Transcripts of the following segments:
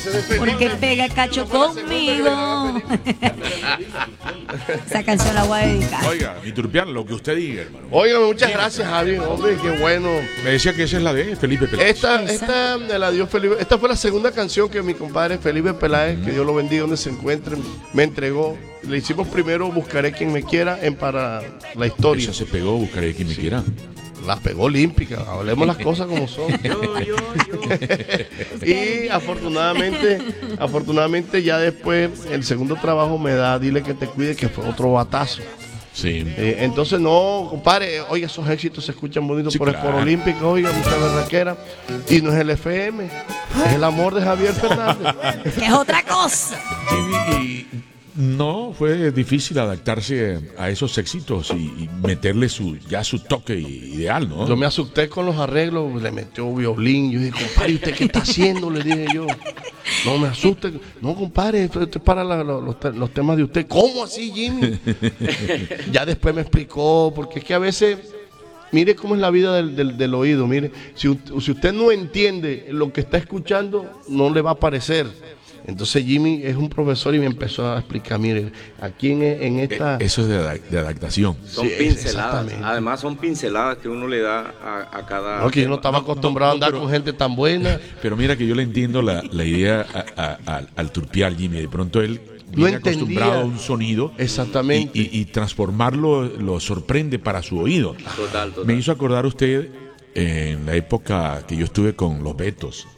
Porque pega cacho conmigo. Esa canción la voy a dedicar. Oiga, mi turpiano, lo que usted diga, hermano. Oiga, muchas gracias, Javi. Hombre, qué bueno. Me decía que esa es la de Felipe Peláez. Esta me la dio Felipe. Esta fue la segunda canción que mi compadre Felipe Peláez, que Dios lo bendiga donde se encuentre, me entregó. Le hicimos primero Buscaré quien me quiera para la historia. Esa se pegó, Buscaré quien me quiera. La pegó olímpica, hablemos las cosas como son. Y afortunadamente ya después el segundo trabajo me da Dile que te cuide, que fue otro batazo. Sí. Entonces no, compadre, oiga, esos éxitos se escuchan bonitos Sí, por el claro. Foro Olímpico, oiga, mucha berraquera. Y no es el FM, es el amor de Javier Fernández. Que es otra cosa. Y no, fue difícil adaptarse a esos éxitos y meterle su toque ideal, ¿no? Yo me asusté con los arreglos, le metió violín. Yo dije, compadre, ¿usted qué está haciendo? Le dije yo. No me asuste. No, compadre, esto es para los temas de usted. ¿Cómo así, Jimmy? Ya después me explicó, porque es que a veces, mire cómo es la vida del oído. Mire, si usted no entiende lo que está escuchando, no le va a parecer. Entonces Jimmy es un profesor y me empezó a explicar, mire, aquí en esta... Eso es de adaptación. Son pinceladas, además son pinceladas que uno le da a cada... No, que yo no estaba acostumbrado a andar con gente tan buena. Pero mira que yo le entiendo la idea al turpial, Jimmy. De pronto él viene acostumbrado a un sonido. Exactamente. Y transformarlo lo sorprende para su oído. Total. Me hizo acordar usted en la época que yo estuve con los Betos,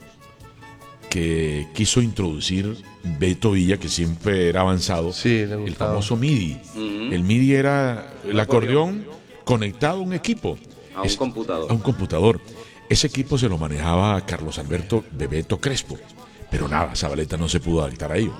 que quiso introducir Beto Villa, que siempre era avanzado, sí, el famoso MIDI. El MIDI era el acordeón conectado a un equipo. A un computador. A un computador. Ese equipo se lo manejaba Carlos Alberto Bebeto Crespo. Pero nada, Zabaleta no se pudo adaptar a ello.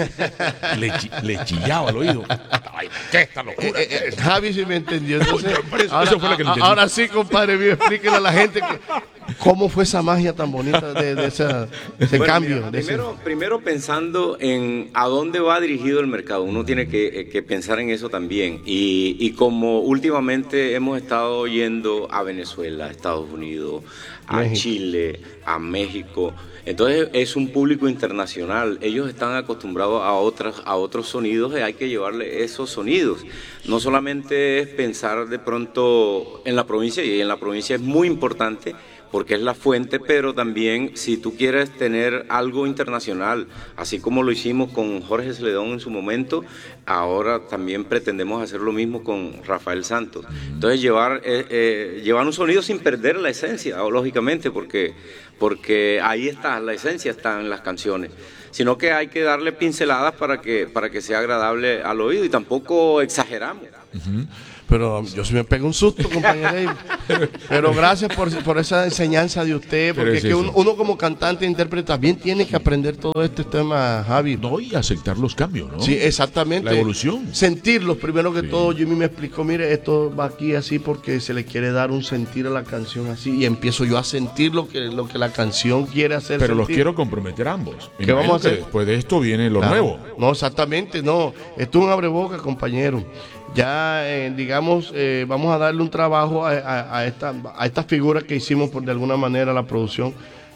le chillaba al oído. Ay, ¿qué esta locura? Javi sí me entendió. Entonces, eso fue lo que le entendí. Ahora sí, compadre mío, explíquenle a la gente cómo fue esa magia tan bonita de ese Bueno, cambio. Mira, primero pensando en a dónde va dirigido el mercado. Uno tiene que pensar en eso también. Y como últimamente hemos estado yendo a Venezuela, a Estados Unidos, a México. Chile, a México, entonces es un público internacional. Ellos están acostumbrados a otros sonidos y hay que llevarle esos sonidos. No solamente es pensar de pronto en la provincia, y en la provincia es muy importante porque es la fuente, pero también si tú quieres tener algo internacional, así como lo hicimos con Jorge Celedón en su momento, ahora también pretendemos hacer lo mismo con Rafael Santos. Entonces llevar un sonido sin perder la esencia, lógicamente, porque ahí está, la esencia está en las canciones, sino que hay que darle pinceladas para que sea agradable al oído y tampoco exageramos. Pero yo sí me pego un susto, compañero. Pero gracias por esa enseñanza de usted, porque es que uno como cantante e intérprete también tiene que aprender todo este tema, Javi. No, y aceptar los cambios, ¿no? Sí, exactamente. La evolución. Sentirlos, primero que todo. Jimmy me explicó, mire, esto va aquí así porque se le quiere dar un sentir a la canción así, y empiezo yo a sentir lo que la canción quiere hacer. Pero sentir. los quiero comprometer ambos. ¿Qué vamos a hacer? Después de esto viene lo nuevo. No, exactamente, no. Esto es un abreboca, compañero. Ya, digamos, vamos a darle un trabajo a esta figura que hicimos de alguna manera la producción.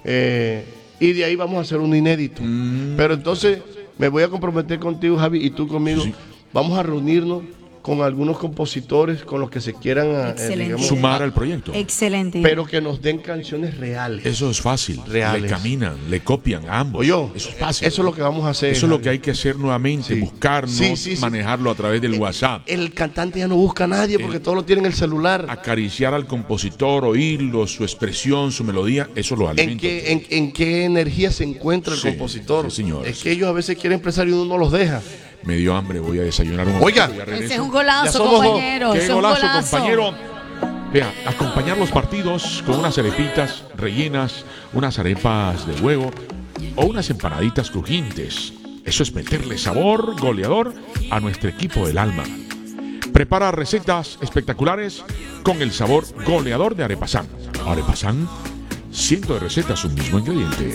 Y de ahí vamos a hacer un inédito. Pero entonces me voy a comprometer contigo, Javi, y tú conmigo. Sí. Vamos a reunirnos con algunos compositores con los que se quieran sumar al proyecto. Excelente. Pero que nos den canciones reales. Eso es fácil. Reales. Le caminan, le copian a ambos. Oye, eso es fácil. Eso es lo que vamos a hacer. Eso es lo Javi. que hay que hacer nuevamente, Sí. buscar, Sí, no sí. manejarlo a través del WhatsApp. El cantante ya no busca a nadie porque todo lo tiene en el celular. Acariciar al compositor, oírlo, su expresión, su melodía, eso lo alimenta. ¿En qué energía se encuentra el Sí, compositor? sí, señor. Es que ellos a veces quieren empezar y uno no los deja. Me dio hambre, voy a desayunar un Oiga. momento, ya regreso. Ese es un Ya golazo, somos dos. compañero. ¡Qué ese es un golazo, golazo. compañero! Vea, acompañar los partidos con unas arepitas rellenas, unas arepas de huevo o unas empanaditas crujientes. Eso es meterle sabor goleador a nuestro equipo del alma. Prepara recetas espectaculares con el sabor goleador de Arepasán. Arepasán, cientos de recetas, un mismo ingrediente.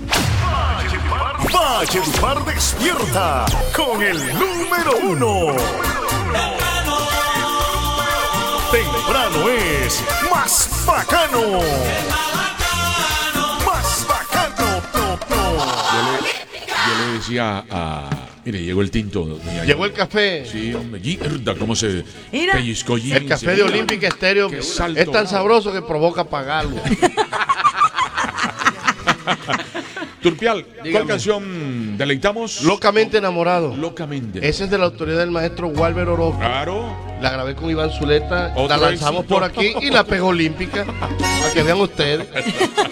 Valledupar despierta con el número 1. Temprano es más bacano. Más bacano. decía mire, llegó el tinto. Doña Llegó el café. Sí, hombre, mierda, cómo se Mira. pellizcó Jimmy. El café de Olímpica Estéreo Qué salto. es tan sabroso que provoca pagarlo. Turpial, ¿cuál Dígame. canción deleitamos? Locamente enamorado. Locamente. Ese es de la autoridad del maestro Walver Oroco. Claro. La grabé con Iván Zuleta, Otro la lanzamos éxito. por aquí y la pegó Olímpica. Para que vean ustedes.